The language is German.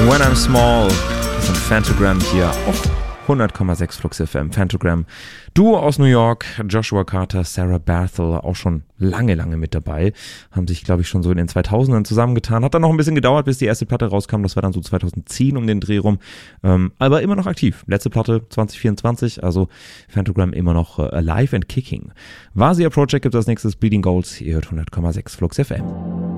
When I'm Small. Das sind Phantogram hier auf 100,6 Flux FM. Phantogram, Duo aus New York, Joshua Carter, Sarah Barthel, auch schon lange mit dabei. Haben sich, glaube ich, schon so in den 2000ern zusammengetan. Hat dann noch ein bisschen gedauert, bis die erste Platte rauskam. Das war dann so 2010 um den Dreh rum. Aber immer noch aktiv. Letzte Platte 2024, also Phantogram immer noch alive and kicking. Vasia Project gibt es als nächstes, Bleeding Goals. Ihr hört 100,6 Flux FM.